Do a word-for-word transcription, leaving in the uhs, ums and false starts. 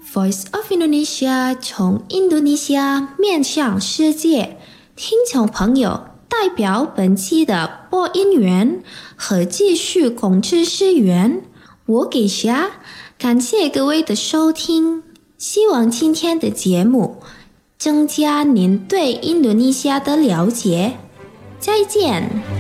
Voice of Indonesia 从印度尼西亚面向世界，听众朋友代表本期的播音员和继续控制师员，我给霞，感谢各位的收听，希望今天的节目增加您对印度尼西亚的了解，再见。